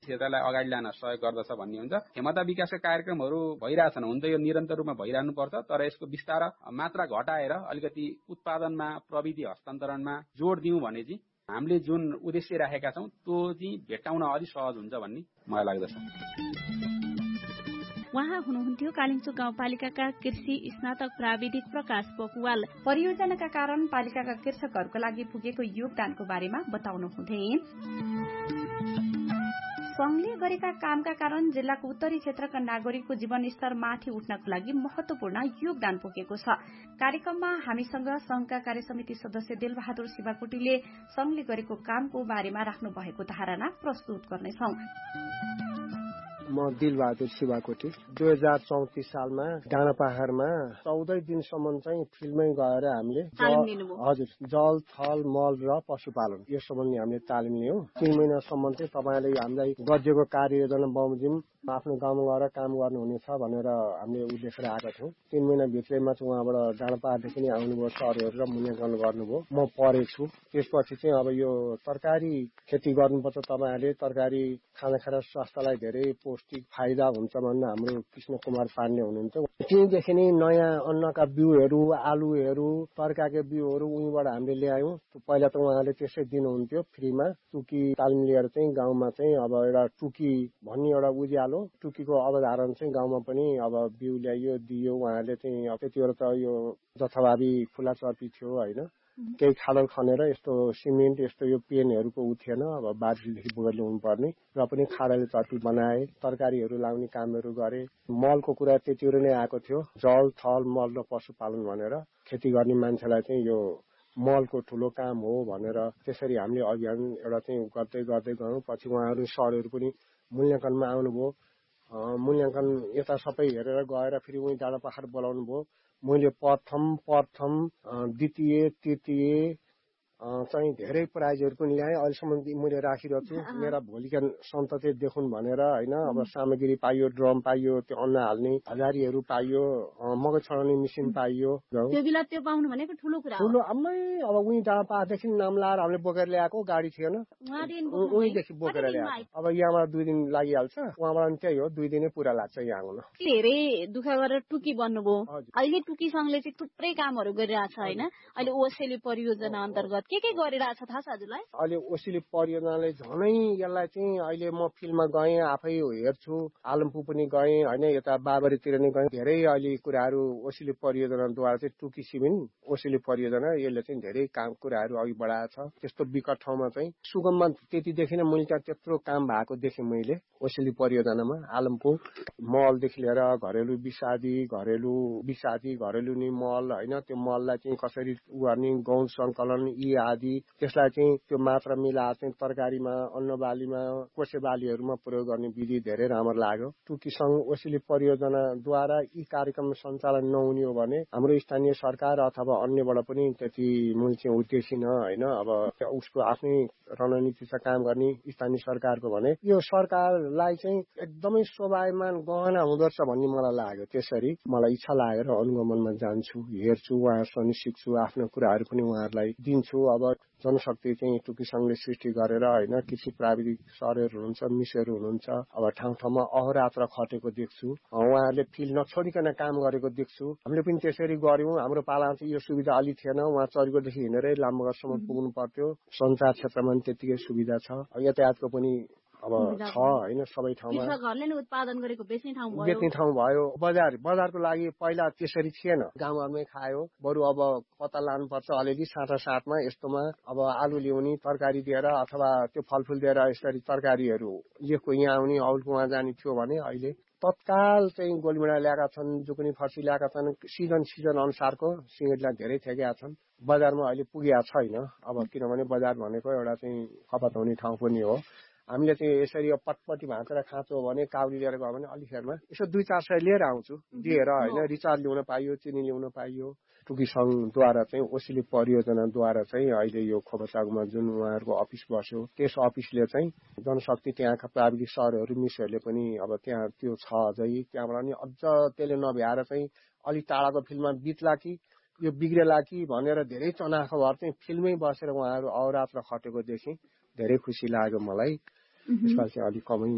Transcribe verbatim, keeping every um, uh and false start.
क्षेत्रलाई अगाडि लान सहयोग गर्दछ भन्ने हुन्छ। क्षमता विकासका कार्यक्रमहरू भइरहेछन्, हुन्छ यो निरन्तर रूपमा भइरहनुपर्छ, तर यसको विस्तार मात्रा घटाएर अलिकति उत्पादनमा प्रविधि हस्तान्तरणमा जोड दिउँ भने चाहिँ हामीले जुन उद्देश्य राखेका छौँ त्यो चाहिँ भेट्टाउन अलि सहज हुन्छ भन्ने मलाई लाग्दछ। उहाँ हुनुहुन्थ्यो कालिम्पोङ गाउँपालिकाका कृषि स्नातक प्राविधिक प्रकाश पोखवाल। परियोजनाका कारण पालिकाका कृषकहरूका लागि पुगेको योगदानको बारेमा बताउनु हुँदै संघले गरेका कामका कारण जिल्लाको उत्तरी क्षेत्रका नागरिकको जीवनस्तर माथि उठ्नको लागि महत्वपूर्ण योगदान पुगेको छ। कार्यक्रममा हामीसँग संघका कार्यसमिति सदस्य दिलबहादुर शिवाकोटीले संघले गरेको कामको बारेमा राख्नु भएको धारणा प्रस्तुत गर्नेछौं। म दिलबहादुर शिवाकोटी दुई हजार चौतिस सालमा डाँडापाखारमा चौध दिनसम्म चाहिँ फिल्डमै गएर हामीले हजुर जल थल मल र पशुपालन यो सम्बन्धी हामीले तालिम लियौं। तीन महिनासम्म चाहिँ तपाईँले हामीलाई गजेको कार्ययोजना बमोजिम आफ्नो गाउँमा गएर काम गर्नुहुनेछ भनेर हामीले उद्देश्य आएका थियौँ। तीन महिना भित्रैमा चाहिँ उहाँबाट डाँडापाखादेखि नै आउनुभयो सरहरू र मूल्याङ्कन गर्नुभयो। म पढेछु। त्यसपछि चाहिँ अब यो तरकारी खेती गर्नुपर्छ, तपाईँहरूले तरकारी खाँदाखेरि स्वास्थ्यलाई धेरै पौष्टिक फाइदा हुन्छ भन्ने हाम्रो कृष्ण कुमार पाण्डे हुनुहुन्छ। त्यहीँदेखि नै नयाँ अन्नका बिउहरू, आलुहरू, तरकारीका बिउहरू उहीँबाट हामीले ल्यायौँ। पहिला त उहाँले त्यसै दिनुहुन्थ्यो फ्रीमा। टुकी तालिम लिएर चाहिँ गाउँमा चाहिँ अब एउटा टुकी भन्ने एउटा उज्यालो टुकीको अवधारण चाहिँ गाउँमा पनि अब बिउ ल्याइयो दियो। उहाँहरूले चाहिँ त्यति बेला त यो जथाभावी खुला चर्पी थियो होइन, केही खाडल खनेर यस्तो सिमेन्ट यस्तो यो पेनहरूको उ थिएन। अब बारीदेखि बोकेर ल्याउनु पर्ने र पनि खाडलले चर्पी बनाए, तरकारीहरू लाउने कामहरू गरे। मलको कुरा त्यति बेला नै आएको थियो, जल थल मल र पशुपालन भनेर खेती गर्ने मान्छेलाई चाहिँ यो मलको ठुलो काम हो भनेर त्यसरी हामीले अभियान एउटा चाहिँ गर्दै गर्दै गयौँ। पछि उहाँहरू सरहरू पनि मूल्याङ्कनमा आउनुभयो। मूल्याङ्कन यता सबै हेरेर गएर फेरि उही डाँडापाखा बोलाउनु भयो। मैले प्रथम प्रथम द्वितीय तृतीय चाहिँ धेरै प्राइजहरू पनि ल्याएँ। अहिलेसम्म मैले राखिरहेको छु। मेरा भोलिका सन्तति देखुन् भनेर होइन। अब सामग्री पाइयो, ड्रम पाइयो, त्यो अन्न हाल्ने हजारीहरू पाइयो, मकै छडाउने मेसिन पाइयो। त्यो बेला त्यो पाउनु भनेको ठुलो कुरा हो। ठुलो अम्मै अब उही डाँडापाखादेखि नाम लाएर हामीले बोकेर ल्याएको, गाडी थिएन, उहीँदेखि बोकेर ल्याएको। अब यहाँबाट दुई दिन लागिहाल्छ, उहाँबाट त्यही हो, दुई दिनै पुरा लाग्छ यहाँ आउन। धेरै दुःख गरेर टुकी बन्नुभयो। अहिले टुकी संघले चाहिँ थुप्रै कामहरू गरिरहेछ होइन। अहिले ओसेली परियोजना अन्तर्गत के के गरिरहेछ थाहा छ हजुरलाई? अहिले ओसेली परियोजनाले झनै यसलाई चाहिँ अहिले म फिल्डमा गएँ, आफै हेर्छु, आलमपु पनि गएँ होइन, यता बाबरीतिर नै गएँ। धेरै अहिले कुराहरू ओसेली परियोजनाद्वारा चाहिँ टुकी सिमिन ओसेली परियोजना यसले चाहिँ धेरै काम कुराहरू अघि बढाएको छ। त्यस्तो विकट ठाउँमा चाहिँ सुगममा त्यति देखिन, मैले त्यहाँ त्यत्रो काम भएको देखेँ मैले ओसेली परियोजनामा। आलमपु मलदेखि लिएर घरेलु विषादी घरेलु विषादी घरेलु नि मल होइन, त्यो मललाई चाहिँ कसरी गर्ने, गौण सङ्कलन यी आदि, त्यसलाई चाहिँ त्यो मात्रा मिलाएर चाहिँ तरकारीमा, अन्न बालीमा, कोसे बालीहरूमा प्रयोग गर्ने विधि धेरै राम्रो लाग्यो। टुकी सङ्घ ओसेली परियोजनाद्वारा यी कार्यक्रम सञ्चालन नहुने हो भने हाम्रो स्थानीय सरकार अथवा अन्यबाट पनि त्यति मूल चाहिँ उद्देश्य होइन। अब उसको आफ्नै रणनीति छ काम गर्ने स्थानीय सरकारको भने यो सरकारलाई चाहिँ एकदमै शोभायमान गहना हुँदोरहेछ भन्ने मलाई लाग्यो। त्यसरी मलाई इच्छा लागेर अनुगमनमा जान्छु, हेर्छु, उहाँहरूसँग सिक्छु, आफ्नो कुराहरू पनि उहाँहरूलाई दिन्छु। अब जनशक्ति चाहिँ टुकी सङ्घले सृष्टि गरेर होइन, कृषि प्राविधिक सरहरू हुनुहुन्छ, मिसहरू हुनुहुन्छ, अब ठाउँ ठाउँमा अहोरात्र खटेको देख्छु, उहाँहरूले फिल्ड नछोडिकन काम गरेको देख्छु। हामीले पनि त्यसरी गर्यौँ। हाम्रो पालामा चाहिँ यो सुविधा अलि थिएन, उहाँ चरिकोदेखि हिँडेरै लामबगरसम्म पुग्नु पर्थ्यो। सञ्चार क्षेत्रमा पनि त्यतिकै सुविधा छ, यातायातको पनि अब छ होइन, सबै ठाउँमा उत्पादन गरेको बेच्ने ठाउँ भयो बेच्ने ठाउँ भयो। बजार बजारको लागि पहिला त्यसरी थिएन, गाउँघरमै खायो। बरु अब कता लानुपर्छ अलिअलि साटा साटमा यस्तोमा अब आलु ल्याउने तरकारी दिएर अथवा त्यो फलफुल दिएर यसरी तरकारीहरू लेखको यहाँ आउने औलको उहाँ जाने थियो भने अहिले तत्काल चाहिँ गोलमिडा ल्याएका छन्, जुकुनी फर्सी ल्याएका छन्। सिजन सिजन अनुसारको सिँगीलाई धेरै ठेकेका छन्। बजारमा अहिले पुगेका छैन, अब किनभने बजार भनेको एउटा चाहिँ खपत हुने ठाउँ पनि हो। हामीले चाहिँ यसरी पटपटी भाँचेर खाँचो हो भने काउली लिएर गयो भने अलिखेरमा यसो दुई चार सय लिएर आउँछु दिएर होइन। रिचार्ज ल्याउन पाइयो, चिनी ल्याउन पाइयो। टुकी सङ्घद्वारा चाहिँ ओसेली परियोजनाद्वारा चाहिँ अहिले यो खोपचागुमा जुन उहाँहरूको अफिस बस्यो, त्यस अफिसले चाहिँ जनशक्ति त्यहाँका प्राविधिक सरहरू मिसहरूले पनि अब त्यहाँ त्यो छ अझै, त्यहाँबाट नि अझ त्यसले नभ्याएर चाहिँ अलिक टाढाको फिल्डमा बित्ला कि यो बिग्रेला कि भनेर धेरै चनाखो भएर चाहिँ फिल्डमै बसेर उहाँहरू अहोरात्र खटेको देखेँ। धेरै खुसी लाग्यो मलाई। यसपालि चाहिँ अलिक कमै